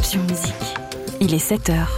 Option Musique. Il est 7h.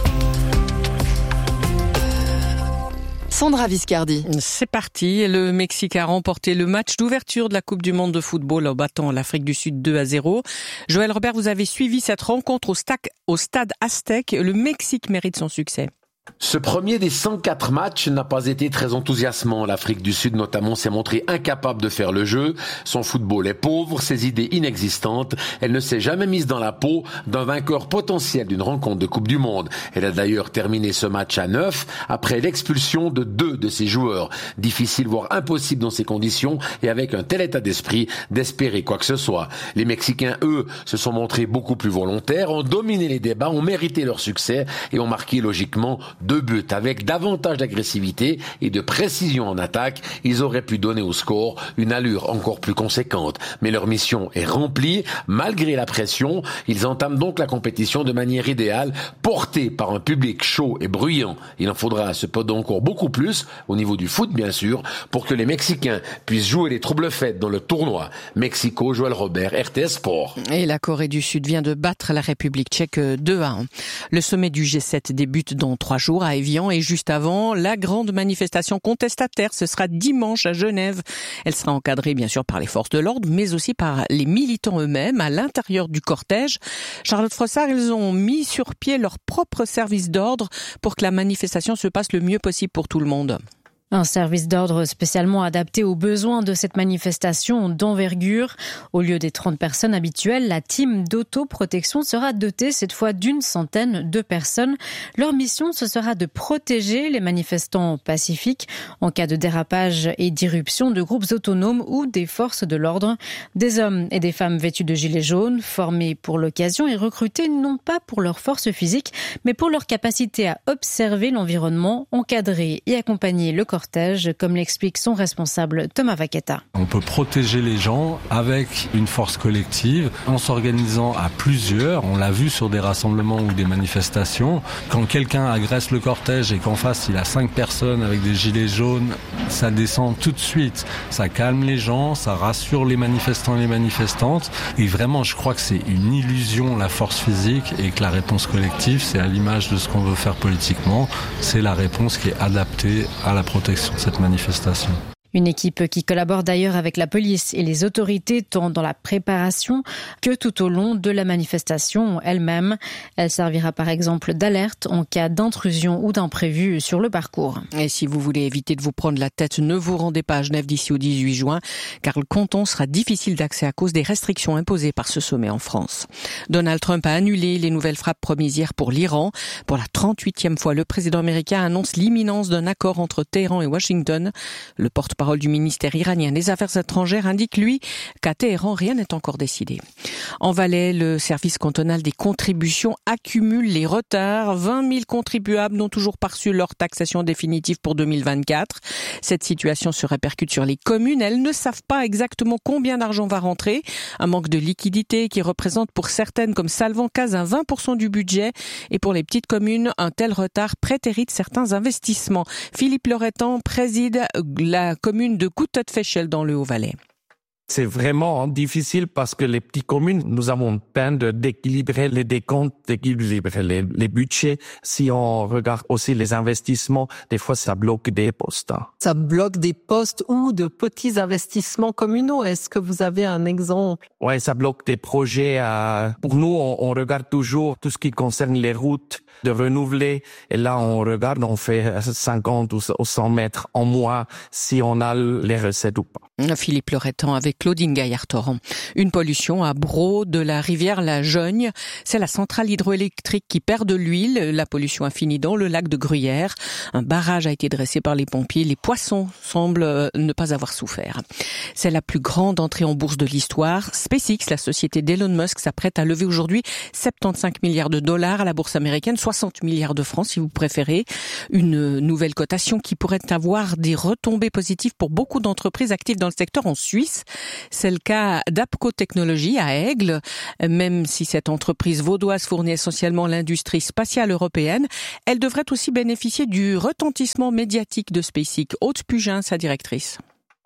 Sandra Viscardi. C'est parti. Le Mexique a remporté le match d'ouverture de la Coupe du Monde de football en battant l'Afrique du Sud 2-0. Joël Robert, vous avez suivi cette rencontre au stade Aztec. Le Mexique mérite son succès. Ce premier des 104 matchs n'a pas été très enthousiasmant. L'Afrique du Sud notamment s'est montrée incapable de faire le jeu. Son football est pauvre, ses idées inexistantes. Elle ne s'est jamais mise dans la peau d'un vainqueur potentiel d'une rencontre de Coupe du Monde. Elle a d'ailleurs terminé ce match à 9 après l'expulsion de 2 de ses joueurs. Difficile voire impossible dans ces conditions et avec un tel état d'esprit d'espérer quoi que ce soit. Les Mexicains, eux, se sont montrés beaucoup plus volontaires, ont dominé les débats, ont mérité leur succès et ont marqué logiquement 2 buts. Avec davantage d'agressivité et de précision en attaque, ils auraient pu donner au score une allure encore plus conséquente. Mais leur mission est remplie, malgré la pression. Ils entament donc la compétition de manière idéale, portés par un public chaud et bruyant. Il en faudra cependant encore beaucoup plus, au niveau du foot bien sûr, pour que les Mexicains puissent jouer les troubles-fêtes dans le tournoi. Mexico, Joël Robert, RTS Sport. Et la Corée du Sud vient de battre la République tchèque 2-1. Le sommet du G7 débute dans 3 jours à Évian et juste avant, la grande manifestation contestataire, ce sera dimanche à Genève. Elle sera encadrée bien sûr par les forces de l'ordre, mais aussi par les militants eux-mêmes à l'intérieur du cortège. Charlotte Frossard, ils ont mis sur pied leur propre service d'ordre pour que la manifestation se passe le mieux possible pour tout le monde. Un service d'ordre spécialement adapté aux besoins de cette manifestation d'envergure. Au lieu des 30 personnes habituelles, la team d'autoprotection sera dotée cette fois d'une centaine de personnes. Leur mission, ce sera de protéger les manifestants pacifiques en cas de dérapage et d'irruption de groupes autonomes ou des forces de l'ordre. Des hommes et des femmes vêtus de gilets jaunes, formés pour l'occasion et recrutés non pas pour leur force physique, mais pour leur capacité à observer l'environnement, encadrer et accompagner le cortège, comme l'explique son responsable Thomas Vaqueta. On peut protéger les gens avec une force collective en s'organisant à plusieurs. On l'a vu sur des rassemblements ou des manifestations. Quand quelqu'un agresse le cortège et qu'en face il a 5 personnes avec des gilets jaunes, ça descend tout de suite. Ça calme les gens, ça rassure les manifestants et les manifestantes. Et vraiment, je crois que c'est une illusion la force physique et que la réponse collective, c'est à l'image de ce qu'on veut faire politiquement. C'est la réponse qui est adaptée à la protection de cette manifestation. Une équipe qui collabore d'ailleurs avec la police et les autorités tant dans la préparation que tout au long de la manifestation elle-même. Elle servira par exemple d'alerte en cas d'intrusion ou d'imprévu sur le parcours. Et si vous voulez éviter de vous prendre la tête, ne vous rendez pas à Genève d'ici au 18 juin, car le canton sera difficile d'accès à cause des restrictions imposées par ce sommet en France. Donald Trump a annulé les nouvelles frappes promises hier pour l'Iran. Pour la 38e fois, le président américain annonce l'imminence d'un accord entre Téhéran et Washington. Le porte-parole du ministère iranien des Affaires étrangères indique, lui, qu'à Téhéran, rien n'est encore décidé. En Valais, le service cantonal des contributions accumule les retards. 20 000 contribuables n'ont toujours pas reçu leur taxation définitive pour 2024. Cette situation se répercute sur les communes. Elles ne savent pas exactement combien d'argent va rentrer. Un manque de liquidité qui représente pour certaines, comme Salvancaz, un 20% du budget. Et pour les petites communes, un tel retard prétérite certains investissements. Philippe Loretan préside la commune de Couteux-de-Féchel dans le Haut-Valais. C'est vraiment difficile parce que les petites communes, nous avons peine d'équilibrer les décomptes, d'équilibrer les budgets. Si on regarde aussi les investissements, des fois ça bloque des postes. Ça bloque des postes ou de petits investissements communaux. Est-ce que vous avez un exemple? Ouais, ça bloque des projets. Pour nous, on regarde toujours tout ce qui concerne les routes, de renouveler. Et là, on regarde, on fait 50 ou 100 mètres en moins si on a les recettes ou pas. Philippe Loretan avec Claudine Gaillard-Torrent. Une pollution à Braux de la rivière La Jogne. C'est la centrale hydroélectrique qui perd de l'huile. La pollution a fini dans le lac de Gruyère. Un barrage a été dressé par les pompiers. Les poissons semblent ne pas avoir souffert. C'est la plus grande entrée en bourse de l'histoire. SpaceX, la société d'Elon Musk, s'apprête à lever aujourd'hui 75 milliards de dollars à la bourse américaine, 60 milliards de francs si vous préférez. Une nouvelle cotation qui pourrait avoir des retombées positives pour beaucoup d'entreprises actives dans le secteur en Suisse. C'est le cas d'Apco Technologies à Aigle. Même si cette entreprise vaudoise fournit essentiellement l'industrie spatiale européenne, elle devrait aussi bénéficier du retentissement médiatique de SpaceX. Aude Pugin, sa directrice.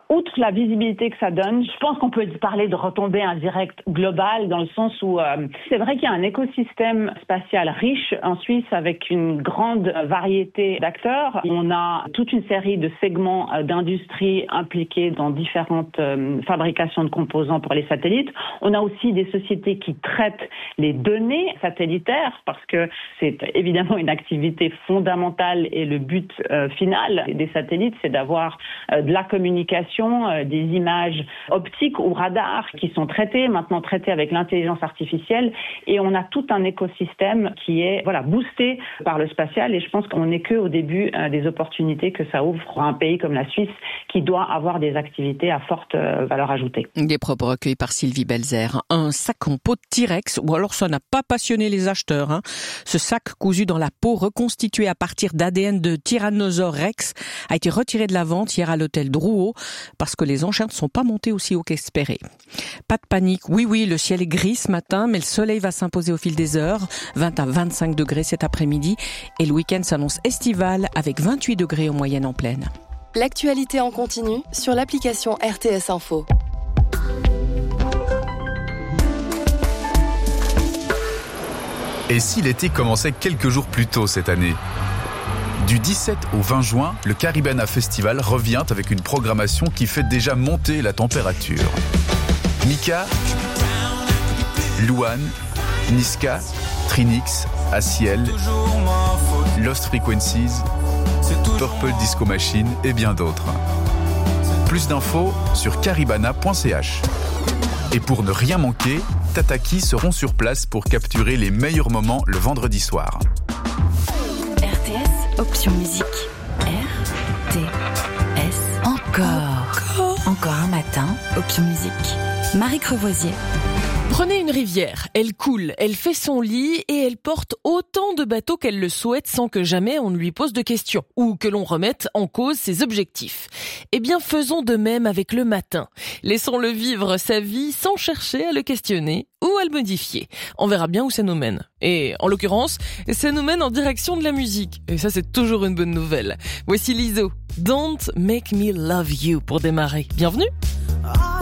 Outre la visibilité que ça donne, je pense qu'on peut parler de retombées indirectes globales dans le sens où c'est vrai qu'il y a un écosystème spatial riche en Suisse avec une grande variété d'acteurs. On a toute une série de segments d'industrie impliqués dans différentes fabrications de composants pour les satellites. On a aussi des sociétés qui traitent les données satellitaires parce que c'est évidemment une activité fondamentale et le but final des satellites, c'est d'avoir de la communication, des images optiques ou radars qui sont maintenant traitées avec l'intelligence artificielle, et on a tout un écosystème qui est boosté par le spatial, et je pense qu'on n'est qu'au début des opportunités que ça ouvre à un pays comme la Suisse qui doit avoir des activités à forte valeur ajoutée. Des propos recueillis par Sylvie Belzer. Un sac en peau de T-Rex, ou alors ça n'a pas passionné les acheteurs. Ce sac cousu dans la peau, reconstitué à partir d'ADN de Tyrannosaure Rex, a été retiré de la vente hier à l'hôtel Drouot parce que les enchères ne sont pas montées aussi haut qu'espéré. Pas de panique, oui, le ciel est gris ce matin, mais le soleil va s'imposer au fil des heures, 20 à 25 degrés cet après-midi, et le week-end s'annonce estival avec 28 degrés en moyenne en plaine. L'actualité en continu sur l'application RTS Info. Et si l'été commençait quelques jours plus tôt cette année ? Du 17 au 20 juin, le Caribana Festival revient avec une programmation qui fait déjà monter la température. Mika, Luan, Niska, Trinix, Aciel, Lost Frequencies, Purple Disco Machine et bien d'autres. Plus d'infos sur caribana.ch. Et pour ne rien manquer, Tataki seront sur place pour capturer les meilleurs moments le vendredi soir. RTS, option musique. RTS, encore un matin, option musique. Marie Crevoisier. Prenez une rivière, elle coule, elle fait son lit et elle porte autant de bateaux qu'elle le souhaite sans que jamais on ne lui pose de questions ou que l'on remette en cause ses objectifs. Eh bien, faisons de même avec le matin. Laissons-le vivre sa vie sans chercher à le questionner ou à le modifier. On verra bien où ça nous mène. Et en l'occurrence, ça nous mène en direction de la musique. Et ça, c'est toujours une bonne nouvelle. Voici Lizzo. Don't Make Me Love You pour démarrer. Bienvenue.